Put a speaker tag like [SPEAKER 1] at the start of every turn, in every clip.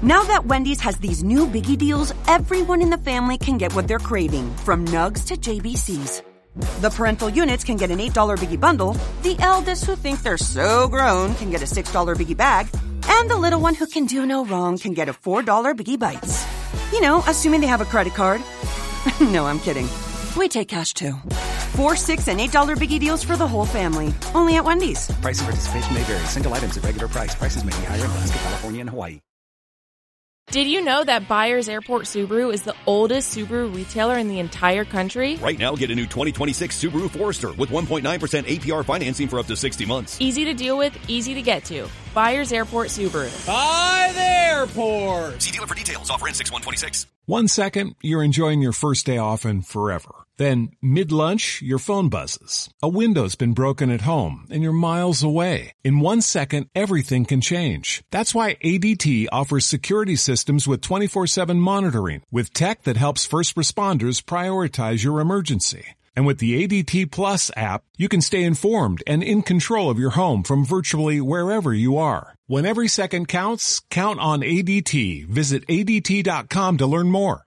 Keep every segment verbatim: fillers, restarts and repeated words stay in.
[SPEAKER 1] Now that Wendy's has these new biggie deals, everyone in the family can get what they're craving, from nugs to J B Cs. The parental units can get an eight dollar biggie bundle, the eldest who think they're so grown can get a six dollar biggie bag, and the little one who can do no wrong can get a four dollar biggie bites. You know, assuming they have a credit card. No, I'm kidding. We take cash too. Four, six, and eight dollar biggie deals for the whole family. Only at Wendy's.
[SPEAKER 2] Price and participation may vary. Single items at regular price. Prices may be higher in Alaska, California, and Hawaii.
[SPEAKER 3] Did you know that Byers Airport Subaru is the oldest Subaru retailer in the entire country?
[SPEAKER 4] Right now, get a new twenty twenty-six Subaru Forester with one point nine percent A P R financing for up to sixty months.
[SPEAKER 3] Easy to deal with, easy to get to. Byers Airport Subaru.
[SPEAKER 5] By the airport.
[SPEAKER 4] See dealer for details. Offer in six one twenty-six.
[SPEAKER 6] One second, you're enjoying your first day off and forever. Then, mid-lunch, your phone buzzes. A window's been broken at home, and you're miles away. In one second, everything can change. That's why A D T offers security systems with twenty-four seven monitoring, with tech that helps first responders prioritize your emergency. And with the A D T Plus app, you can stay informed and in control of your home from virtually wherever you are. When every second counts, count on A D T. Visit A D T dot com to learn more.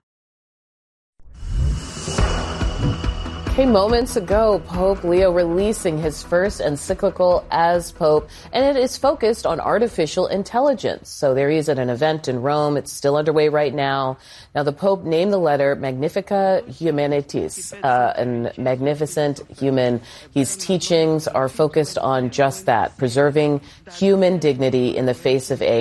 [SPEAKER 7] Okay, moments ago, Pope Leo releasing his first encyclical as Pope, and it is focused on artificial intelligence. So there he is at an event in Rome. It's still underway right now. Now, the Pope named the letter Magnifica Humanitas, uh, and magnificent human. His teachings are focused on just that, preserving human dignity in the face of A I.